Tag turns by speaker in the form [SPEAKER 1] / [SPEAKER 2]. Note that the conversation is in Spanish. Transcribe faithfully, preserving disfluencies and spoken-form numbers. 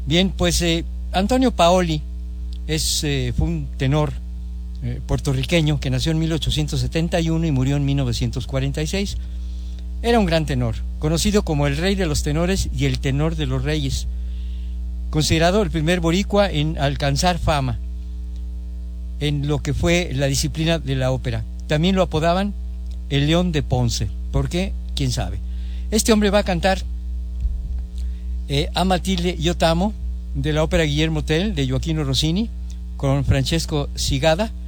[SPEAKER 1] Bien, pues eh, Antonio Paoli es, eh, fue un tenor eh, puertorriqueño que nació en mil ochocientos setenta y uno y murió en mil novecientos cuarenta y seis. Era un gran tenor, conocido como el rey de los tenores y el tenor de los reyes, considerado el primer boricua en alcanzar fama en lo que fue la disciplina de la ópera. También lo apodaban el León de Ponce. ¿Por qué? ¿Quién sabe? Este hombre va a cantar eh, A Matilde Io t'amo, de la ópera Guillermo Tell de Gioachino Rossini, con Francesco Cigada,